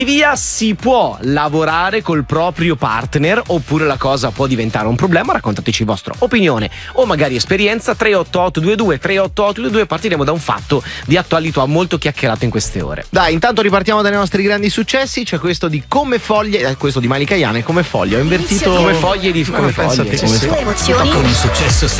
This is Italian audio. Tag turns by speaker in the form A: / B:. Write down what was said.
A: via si può lavorare col proprio partner oppure la cosa può diventare un problema? Raccontateci vostra opinione o magari esperienza. 38822 partiremo da un fatto di attualità molto chiacchierato in queste ore.
B: Dai, intanto ripartiamo dai nostri grandi successi. C'è questo di Come Foglie, questo di Malika Ayane, Come Foglie. Ho invertito
A: Come foglie di come foglie.
B: Come
C: Con un successo